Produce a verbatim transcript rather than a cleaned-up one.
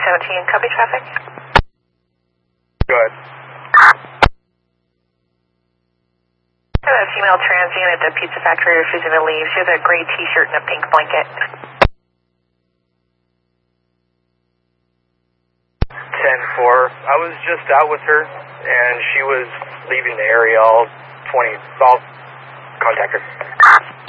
seventeen, copy traffic. Go ahead. I have a female transient at the pizza factory refusing to leave. She has a gray t-shirt and a pink blanket. ten four. I was just out with her, and she was leaving the area. I'll twenty. I'll contact her.